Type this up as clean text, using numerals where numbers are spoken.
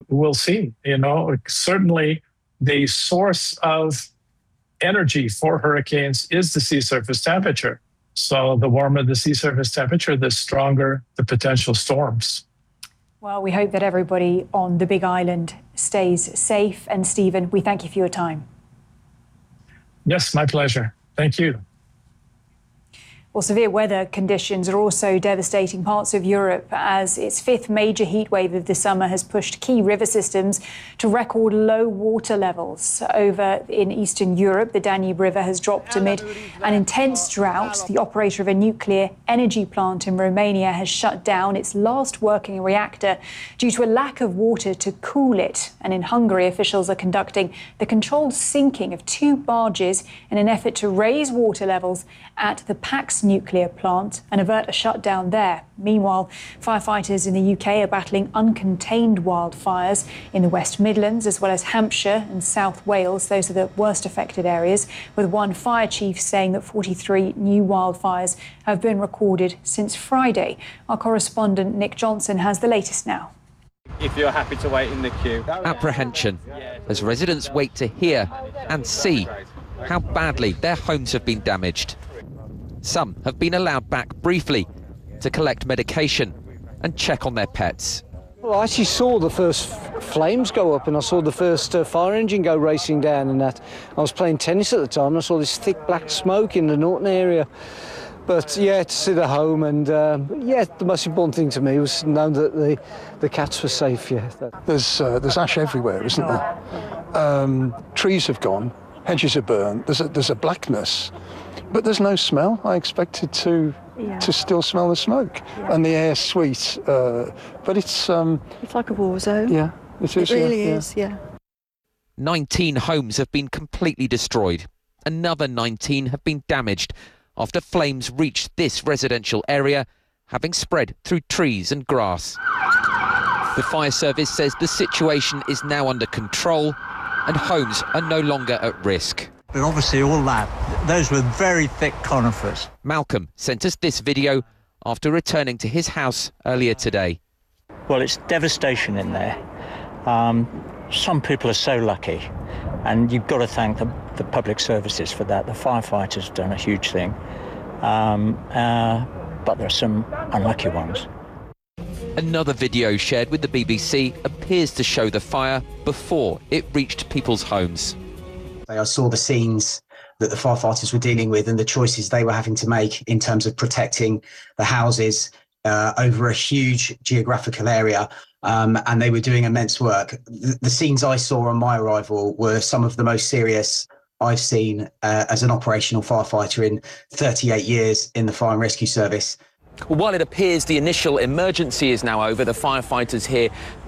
we'll see. Certainly the source of energy for hurricanes is the sea surface temperature. So the warmer the sea surface temperature, the stronger the potential storms. Well, we hope that everybody on the Big Island stays safe. And Stephen, we thank you for your time. Yes, my pleasure. Thank you. Well, severe weather conditions are also devastating parts of Europe as its fifth major heat wave of the summer has pushed key river systems to record low water levels. Over in Eastern Europe, the Danube River has dropped amid an intense drought. The operator of a nuclear energy plant in Romania has shut down its last working reactor due to a lack of water to cool it. And in Hungary, officials are conducting the controlled sinking of 2 barges in an effort to raise water levels at the Pax nuclear plant and avert a shutdown there. Meanwhile, firefighters in the UK are battling uncontained wildfires in the West Midlands as well as Hampshire and South Wales. Those are the worst affected areas, with one fire chief saying that 43 new wildfires have been recorded since Friday. Our correspondent Nick Johnson has the latest now. If you're happy to wait in the queue. Apprehension as residents wait to hear and see how badly their homes have been damaged. Some have been allowed back briefly to collect medication and check on their pets. Well, I actually saw the first flames go up and I saw the first fire engine go racing down and that. I was playing tennis at the time and I saw this thick black smoke in the Norton area. But yeah, to sit at home and yeah, the most important thing to me was to know that the cats were safe, yeah. There's ash everywhere, isn't there? Trees have gone, hedges are burnt, there's a blackness. But there's no smell. I expected to still smell the smoke, and the air's sweet. But it's like a war zone. Yeah, it is. It really is. Yeah. 19 homes have been completely destroyed. Another 19 have been damaged after flames reached this residential area, having spread through trees and grass. The fire service says the situation is now under control, and homes are no longer at risk. But obviously all those were very thick conifers. Malcolm sent us this video after returning to his house earlier today. Well, it's devastation in there. Some people are so lucky, and you've got to thank the public services for that. The firefighters have done a huge thing, but there are some unlucky ones. Another video shared with the BBC appears to show the fire before it reached people's homes. I saw the scenes that the firefighters were dealing with and the choices they were having to make in terms of protecting the houses over a huge geographical area, and they were doing immense work. The scenes I saw on my arrival were some of the most serious I've seen as an operational firefighter in 38 years in the Fire and Rescue Service. While it appears the initial emergency is now over, the firefighters here